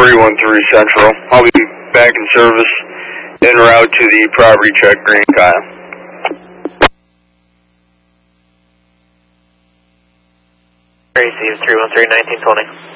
313 Central. I'll be back in service en route to the property check, Green Kyle. Receive 313, 1920.